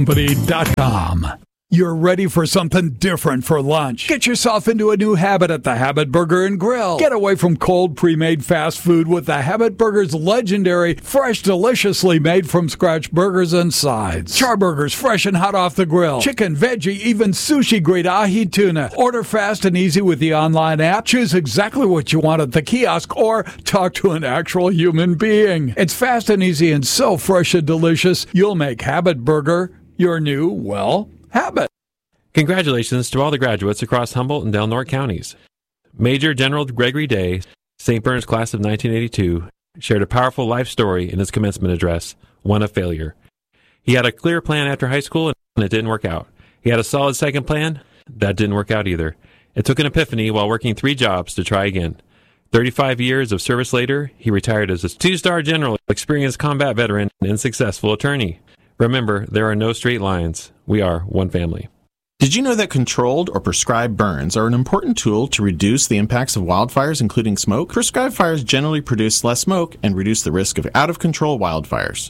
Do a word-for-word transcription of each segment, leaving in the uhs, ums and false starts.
company dot com. You're ready for something different for lunch. Get yourself into a new habit at the Habit Burger and Grill. Get away from cold, pre-made fast food with the Habit Burger's legendary, fresh, deliciously made from scratch burgers and sides. Char burgers fresh and hot off the grill. Chicken, veggie, even sushi-grade ahi tuna. Order fast and easy with the online app. Choose exactly what you want at the kiosk or talk to an actual human being. It's fast and easy and so fresh and delicious, you'll make Habit Burger your new, well, habit. Congratulations to all the graduates across Humboldt and Del Norte counties. Major General Gregory Day, Saint Bernard's class of nineteen eighty-two, shared a powerful life story in his commencement address, one of failure. He had a clear plan after high school, and it didn't work out. He had a solid second plan. That didn't work out either. It took an epiphany while working three jobs to try again. thirty-five years of service later, he retired as a two-star general, experienced combat veteran, and successful attorney. Remember, there are no straight lines. We are one family. Did you know that controlled or prescribed burns are an important tool to reduce the impacts of wildfires, including smoke? Prescribed fires generally produce less smoke and reduce the risk of out-of-control wildfires.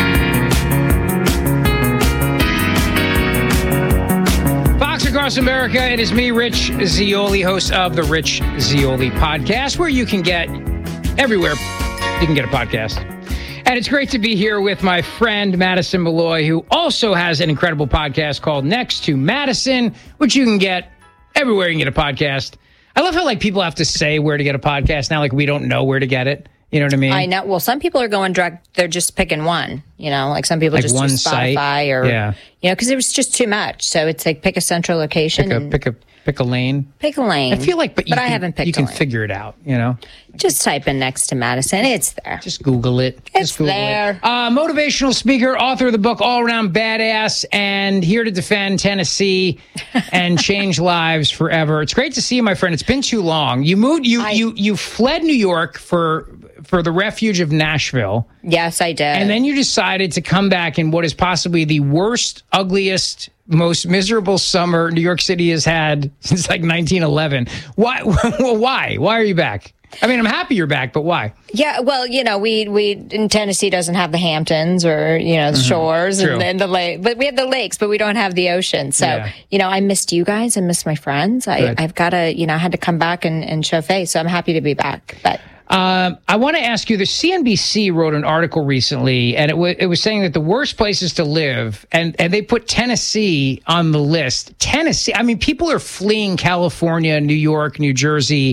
Fox across America, it is me, Rich Zeoli, host of the Rich Zeoli podcast, where you can get everywhere you can get a podcast. And it's great to be here with my friend Madison Malloy, who also has an incredible podcast called Next to Madison, which you can get everywhere you can get a podcast. I love how like people have to say where to get a podcast now, like we don't know where to get it. You know what I mean? I know. Well, some people are going direct. They're just picking one. You know, like some people like just one do Spotify site. or yeah. you know, because it was just too much. So it's like pick a central location. Pick a and pick a pick a lane. Pick a lane. I feel like, but, you but can, I haven't picked. You can a lane. figure it out. You know, just type in Next to Madison. It's there. Just Google it. It's just Google there. It. Uh, motivational speaker, author of the book All Around Badass, and here to defend Tennessee and change lives forever. It's great to see you, my friend. It's been too long. You moved. You I, you you fled New York for for the refuge of Nashville. Yes, I did. And then you decided to come back in what is possibly the worst, ugliest, most miserable summer New York City has had since like nineteen eleven. Why? Why? Why are you back? I mean, I'm happy you're back, but why? Yeah, well, you know, we we in Tennessee doesn't have the Hamptons or you know the mm-hmm. shores True. and, and the lake, but we have the lakes, but we don't have the ocean. So yeah. you know, I missed you guys. I missed my friends. I, I've got to, you know, I had to come back and, and show face. So I'm happy to be back. But. Um, I want to ask you, the C N B C wrote an article recently, and it, w- it was saying that the worst places to live, and, and they put Tennessee on the list. Tennessee, I mean, people are fleeing California, New York, New Jersey,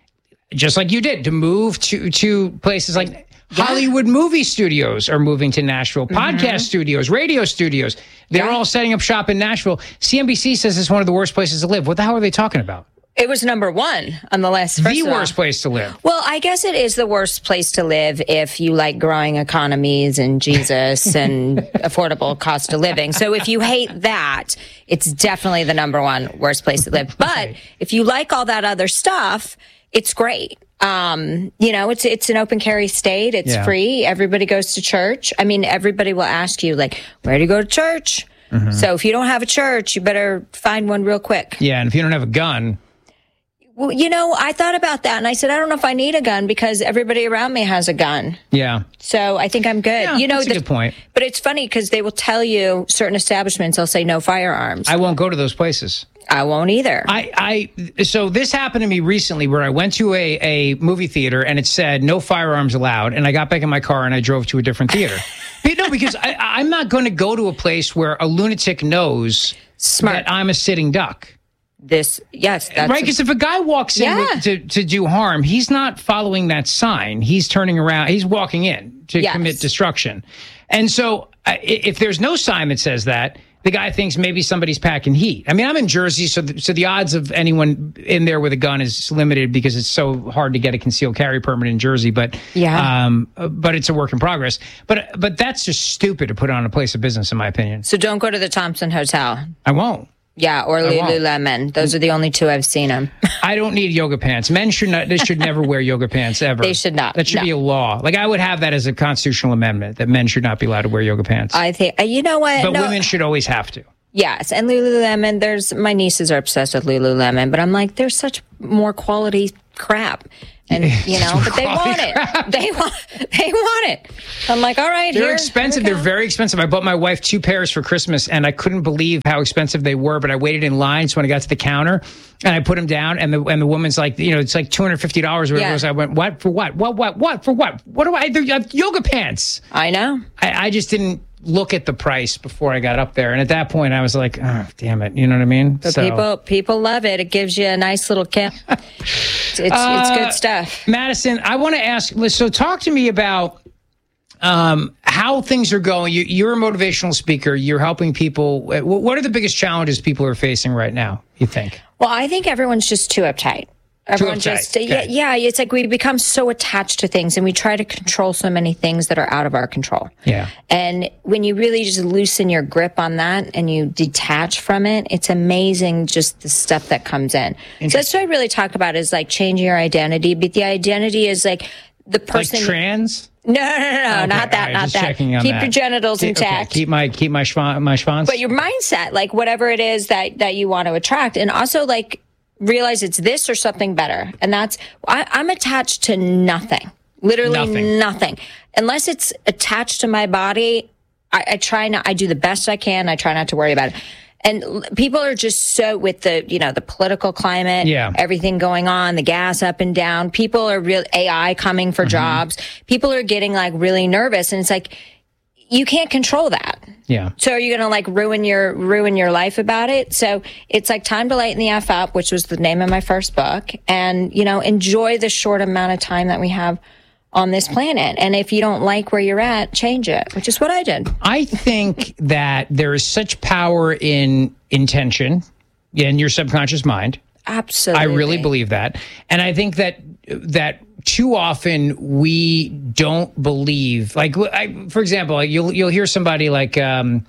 just like you did, to move to, to places like yeah. Hollywood movie studios are moving to Nashville, mm-hmm. podcast studios, radio studios. They're yeah. all setting up shop in Nashville. C N B C says it's one of the worst places to live. What the hell are they talking about? It was number one on the list. The worst place to live. Well, I guess it is the worst place to live if you like growing economies and Jesus and affordable cost of living. So if you hate that, it's definitely the number one worst place to live. But okay. if you like all that other stuff, it's great. Um, you know, it's it's an open carry state. It's yeah. free. Everybody goes to church. I mean, everybody will ask you, like, where do you go to church? Mm-hmm. So if you don't have a church, you better find one real quick. Yeah, and if you don't have a gun... Well, you know, I thought about that, and I said, I don't know if I need a gun because everybody around me has a gun. Yeah. So I think I'm good. Yeah, you know, that's a the, good point. But it's funny because they will tell you certain establishments, they'll say no firearms. I won't go to those places. I won't either. I, I so this happened to me recently where I went to a, a movie theater and it said no firearms allowed, and I got back in my car and I drove to a different theater. No, because I, I'm not going to go to a place where a lunatic knows Smart. that I'm a sitting duck. This, yes. That's right, because if a guy walks in yeah. with, to, to do harm, he's not following that sign. He's turning around. He's walking in to yes. commit destruction. And so uh, if there's no sign that says that, the guy thinks maybe somebody's packing heat. I mean, I'm in Jersey, so the, so the odds of anyone in there with a gun is limited because it's so hard to get a concealed carry permit in Jersey. But yeah, um, but it's a work in progress. But but that's just stupid to put on a place of business, in my opinion. So don't go to the Thompson Hotel. I won't. Yeah, or Lululemon. Those are the only two I've seen them. I don't need yoga pants. Men should not. They should never wear yoga pants ever. They should not. That should no. be a law. Like I would have that as a constitutional amendment that men should not be allowed to wear yoga pants. I think. You know what? But no. women should always have to. Yes, and Lululemon. There's my nieces are obsessed with Lululemon, but I'm like, there's such more quality crap. And, you know, but they want it. They want, they want it. I'm like, all right, They're here, expensive. here They're very expensive. I bought my wife two pairs for Christmas, and I couldn't believe how expensive they were. But I waited in line, so when I got to the counter, and I put them down, and the and the woman's like, you know, it's like two hundred fifty dollars. Or Yeah. it was. I went, what for? What? What? What? What for? What? What do I? They're yoga pants. I know. I, I just didn't look at the price before I got up there, and at that point, I was like, oh, damn it, you know what I mean? But So- people people love it. It gives you a nice little kick. It's, it's, Uh, it's good stuff. Madison, I want to ask, so talk to me about um, how things are going. You, you're a motivational speaker. You're helping people. Wh- What are the biggest challenges people are facing right now, you think? Well, I think everyone's just too uptight. Everyone uptight. just yeah, Okay. yeah, it's like we become so attached to things and we try to control so many things that are out of our control. Yeah. And when you really just loosen your grip on that and you detach from it, it's amazing just the stuff that comes in. So that's what I really talk about is like changing your identity. But the identity is like the Like person. trans? no, no, no, no, Okay, not that, all right, not just that. checking on Keep that. your genitals Keep- okay, intact. keep my keep my schwa- my schwanz. But your mindset, like whatever it is that that you want to attract, and also like realize it's this or something better. And that's I, I'm attached to nothing, literally Nothing. nothing, unless it's attached to my body. I, I try not. I do the best I can. I try not to worry about it. And l- people are just so with the you know the political climate, Yeah. everything going on, the gas up and down. People are real A I coming for jobs. People are getting like really nervous, and it's like you can't control that. yeah. So are you going to like ruin your ruin your life about it? So it's like time to lighten the F up, which was the name of my first book, and you know enjoy the short amount of time that we have on this planet. And if you don't like where you're at, change it, which is what I did. I think that there is such power in intention in your subconscious mind. Absolutely, I really believe that. And I think that that too often we don't believe, like, I, for example, like you'll you'll hear somebody like, um,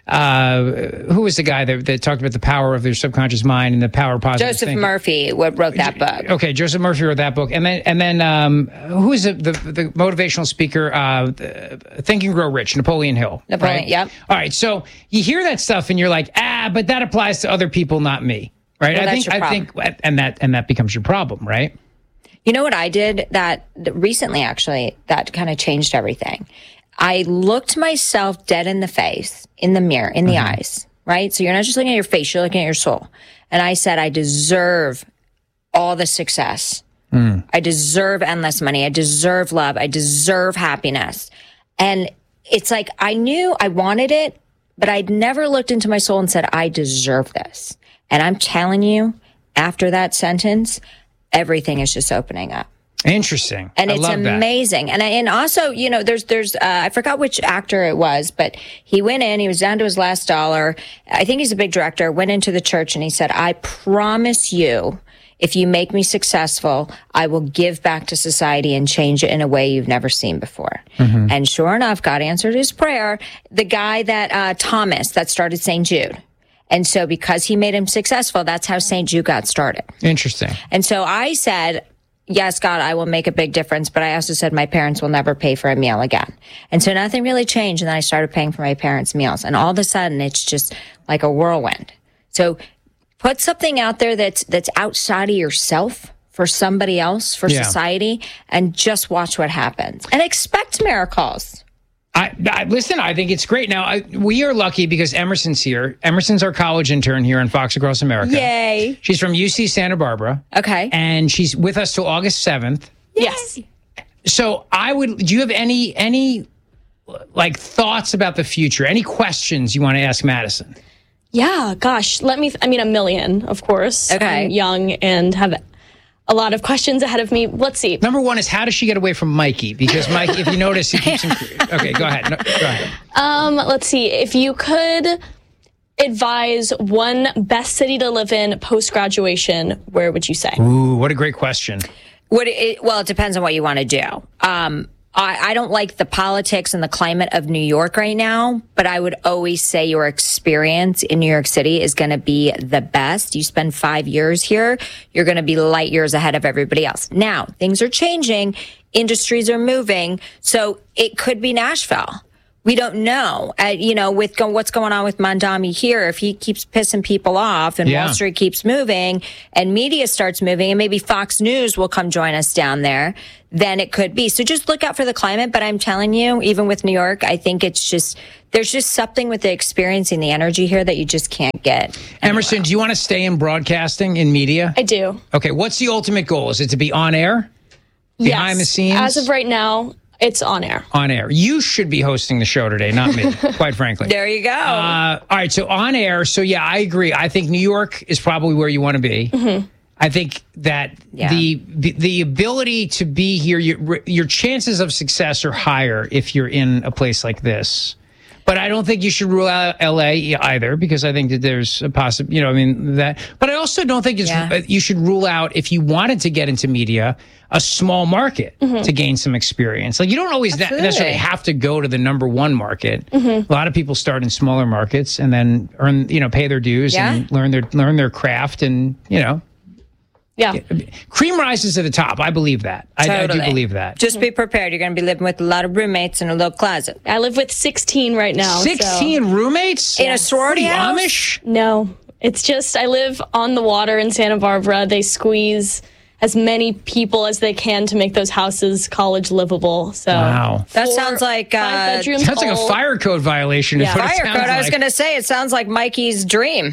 uh, who was the guy that, that talked about the power of their subconscious mind and the power of positive Joseph thinking? Murphy what wrote that book. Okay, Joseph Murphy wrote that book, and then and then um, who is the, the the motivational speaker? Uh, Think and Grow Rich, Napoleon Hill. Napoleon, right? yep. All right, so you hear that stuff, and you're like, ah, but that applies to other people, not me, right? Well, I that's think your I think, and that and that becomes your problem, right? You know what I did that, that recently, actually, that kind of changed everything. I looked myself dead in the face, in the mirror, in the Mm-hmm. eyes, right? So you're not just looking at your face, you're looking at your soul. And I said, I deserve all the success. Mm. I deserve endless money. I deserve love. I deserve happiness. And it's like, I knew I wanted it, but I'd never looked into my soul and said, I deserve this. And I'm telling you, after that sentence, everything is just opening up. Interesting. And I it's love that. amazing. And I, and also, you know, there's, there's, uh, I forgot which actor it was, but he went in, he was down to his last dollar. I think he's a big director, went into the church and he said, I promise you, if you make me successful, I will give back to society and change it in a way you've never seen before. Mm-hmm. And sure enough, God answered his prayer. The guy that, uh, Thomas, that started Saint Jude. And so because he made him successful, that's how Saint Jude got started. Interesting. And so I said, yes, God, I will make a big difference. But I also said my parents will never pay for a meal again. And so nothing really changed. And then I started paying for my parents' meals. And all of a sudden, it's just like a whirlwind. So put something out there that's that's outside of yourself for somebody else, for Yeah. society, and just watch what happens. And expect miracles. I, I listen. I think it's great. Now I, we are lucky because Emerson's here. Emerson's our college intern here on Fox Across America. Yay. She's from U C Santa Barbara. Okay. And she's with us till August seventh. Yes. So I would. Do you have any any like thoughts about the future? Any questions you want to ask Madison? Yeah, gosh, let me, th- I mean, a million, of course. Okay. I'm young and have a lot of questions ahead of me. Let's see. Number one is how does she get away from Mikey? Because Mike, if you notice, he keeps. Inc- okay, go ahead. No, go ahead. Um, let's see. If you could advise one best city to live in post-graduation, where would you say? Ooh, what a great question. What it, well, it depends on what you want to do. Um, I, I don't like the politics and the climate of New York right now, but I would always say your experience in New York City is going to be the best. You spend five years here, you're going to be light years ahead of everybody else. Now, things are changing, industries are moving, so it could be Nashville, We don't know, uh, you know, with go- what's going on with Mamdani here. If he keeps pissing people off and Yeah. Wall Street keeps moving and media starts moving and maybe Fox News will come join us down there, then it could be. So just look out for the climate. But I'm telling you, even with New York, I think it's just, there's just something with the experience and the energy here that you just can't get. Emerson, do you want to stay in broadcasting, in media? I do. Okay, what's the ultimate goal? Is it to be on air? Behind Yes. the scenes? As of right now, it's on air. On air. You should be hosting the show today, not me, quite frankly. There you go. Uh, all right, so on air. So, yeah, I agree. I think New York is probably where you want to be. Mm-hmm. I think that Yeah. the, the the ability to be here, your, your chances of success are higher if you're in a place like this. But I don't think you should rule out L A either, because I think that there's a possible, you know, I mean, that. But I also don't think it's, Yeah. you should rule out, if you wanted to get into media, a small market to gain some experience. Like, you don't always Absolutely. necessarily have to go to the number one market. A lot of people start in smaller markets and then earn, you know, pay their dues Yeah. and learn their learn their craft, and you know, Yeah. cream rises to the top. I believe that. I, I do Totally. believe that. Just be prepared. You're going to be living with a lot of roommates in a little closet. I live with sixteen right now. so- Sixteen roommates In a sorority What are you, house? Amish? No, it's just I live on the water in Santa Barbara. They squeeze as many people as they can to make those houses college livable. So Wow. That four- sounds like, uh, five bedrooms. That's like a all- fire code violation. Yeah. Is what it Fire sounds code. I was like. going to say, it sounds like Mikey's dream.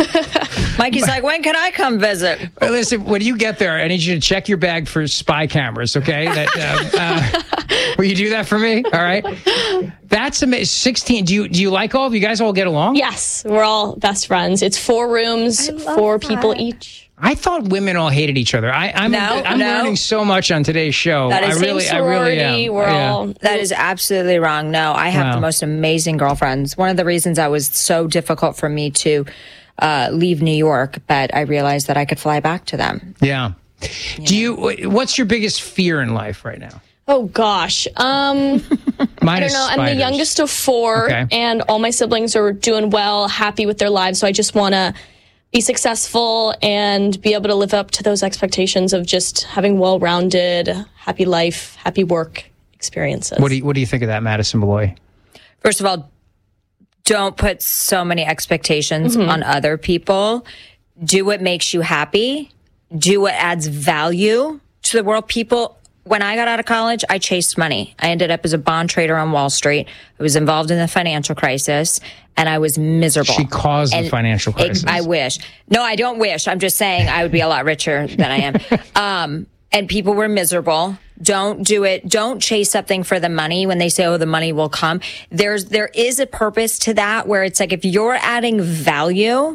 Mikey's like, when can I come visit? Well, listen, when you get there, I need you to check your bag for spy cameras, okay? That, uh, uh, will you do that for me? All right. That's amazing. sixteen. Do you do you like all of you guys all get along? Yes, we're all best friends. It's four rooms, four people each. I thought women all hated each other. I, I'm No, I'm no. learning so much on today's show. That is I same really, I sorority. really am. We're Yeah. all That is absolutely wrong. No, I have Wow. the most amazing girlfriends. One of the reasons I was so difficult for me to uh, leave New York, but I realized that I could fly back to them. Yeah. Do you? What's your biggest fear in life right now? Oh gosh. Um Mine I don't is know. I'm the spiders. youngest of four, Okay. and all my siblings are doing well, happy with their lives. So I just want to be successful and be able to live up to those expectations of just having well-rounded, happy life, happy work experiences. What do you What do you think of that, Madison Malloy? First of all, don't put so many expectations on other people. Do what makes you happy. Do what adds value to the world. People, when I got out of college, I chased money. I ended up as a bond trader on Wall Street. I was involved in the financial crisis, and I was miserable. She caused the And financial it- crisis. I wish. No, I don't wish. I'm just saying I would be a lot richer than I am. Um, and people were miserable. Don't do it. Don't chase something for the money when they say, oh, the money will come. There's, there is a purpose to that where it's like, if you're adding value,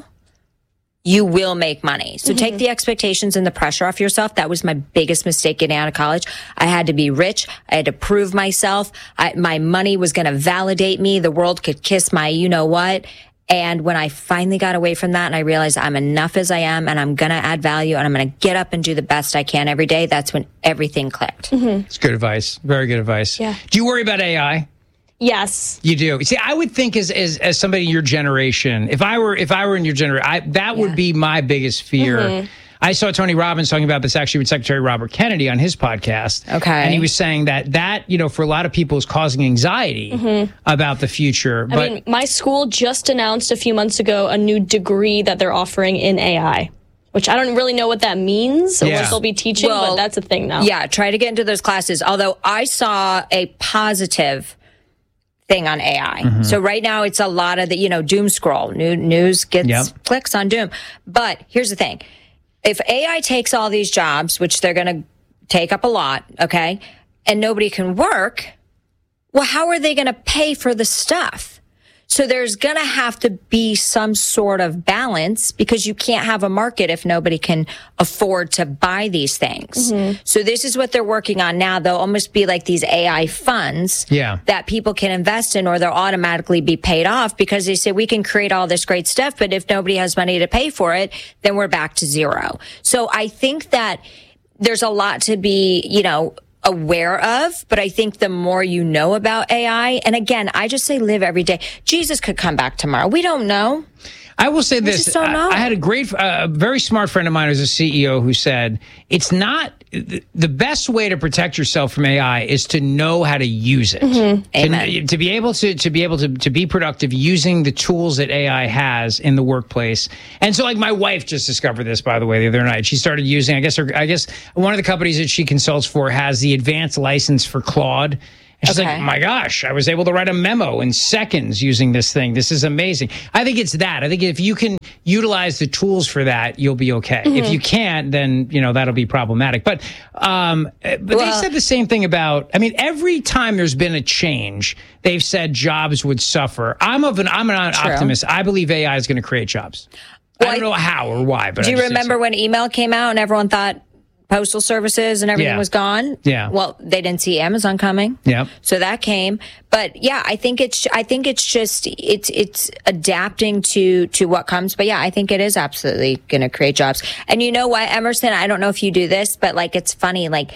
you will make money. So take the expectations and the pressure off yourself. That was my biggest mistake getting out of college. I had to be rich. I had to prove myself. I, my money was going to validate me. The world could kiss my you know what. And when I finally got away from that and I realized I'm enough as I am and I'm going to add value and I'm going to get up and do the best I can every day, that's when everything clicked. It's good advice. Very good advice. Yeah. Do you worry about A I? Yes. You do. See, I would think as as as somebody in your generation, if I were if I were in your generation, I, that would be my biggest fear. Mm-hmm. I saw Tony Robbins talking about this actually with Secretary Robert Kennedy on his podcast. Okay. And he was saying that that, you know, for a lot of people is causing anxiety about the future. Mm-hmm. I But mean, my school just announced a few months ago a new degree that they're offering in A I, which I don't really know what that means or Yeah. what they'll be teaching, Well, but that's a thing now. Yeah, try to get into those classes. Although I saw a positive thing on A I. Mm-hmm. So right now it's a lot of the, you know, doom scroll. New, news gets Yep. clicks on doom. But here's the thing. If A I takes all these jobs, which they're going to take up a lot, okay, and nobody can work, well, how are they going to pay for the stuff? So there's going to have to be some sort of balance because you can't have a market if nobody can afford to buy these things. So this is what they're working on now. They'll almost be like these A I funds Yeah. that people can invest in or they'll automatically be paid off because they say we can create all this great stuff, but if nobody has money to pay for it, then we're back to zero. So I think that there's a lot to be, you know, aware of, but I think the more you know about A I, and again, I just say live every day. Jesus could come back tomorrow. We don't know. I will say this. just don't know. I, I had a great, a uh, very smart friend of mine who's a C E O who said, it's not, the best way to protect yourself from A I is to know how to use it. Mm-hmm. To, Amen. to be able to, to be able to, to be productive using the tools that A I has in the workplace. And so like my wife just discovered this, by the way, the other night. She started using, I guess, her, I guess one of the companies that she consults for has the advanced license for Claude. And she's Okay. like, my gosh, I was able to write a memo in seconds using this thing. This is amazing. I think it's that. I think if you can utilize the tools for that, you'll be okay. Mm-hmm. If you can't, then, you know, that'll be problematic. But, um, but Well- they said the same thing about, I mean, every time there's been a change, they've said jobs would suffer. I'm of an, I'm an True. optimist. I believe A I is going to create jobs. Well, I don't know how or why, but Do I you just think remember so. when email came out and everyone thought postal services and everything Yeah. was gone? Yeah. Well, they didn't see Amazon coming. Yep. So that came. But yeah, I think it's I think it's just it's it's adapting to to what comes. But yeah, I think it is absolutely going to create jobs. And you know what, Emerson, I don't know if you do this, but like it's funny, like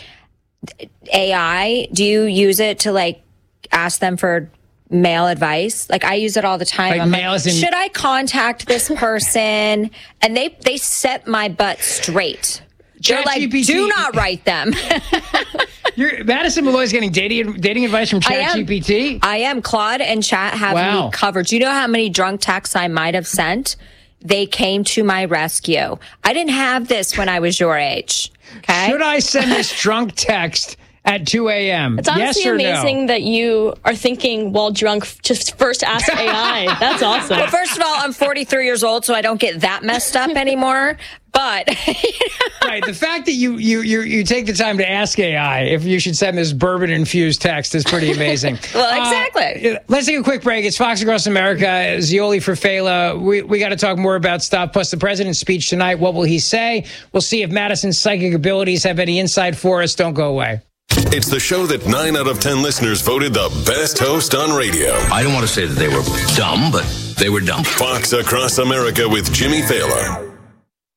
A I, do you use it to like ask them for mail advice? Like I use it all the time. Like I'm mail as in- should I contact this person? And they they set my butt straight. They're like, ChatGPT. do not write them. You're, Madison Malloy's getting dating dating advice from I am. ChatGPT. I am. Claude and Chat have Wow. me covered. Do you know how many drunk texts I might have sent? They came to my rescue. I didn't have this when I was your age. Okay. Should I send this drunk text at two a.m.? It's honestly yes or amazing no? that you are thinking while drunk, just first ask A I. That's awesome. Well, first of all, I'm forty-three years old, so I don't get that messed up anymore. But Right. The fact that you, you you you take the time to ask A I if you should send this bourbon infused text is pretty amazing. Well, exactly. Uh, let's take a quick break. It's Fox Across America. Zioli for Fela. We we got to talk more about stuff. Plus the president's speech tonight. What will he say? We'll see if Madison's psychic abilities have any insight for us. Don't go away. It's the show that nine out of ten listeners voted the best host on radio. I don't want to say that they were dumb, but they were dumb. Fox Across America with Jimmy Fallon.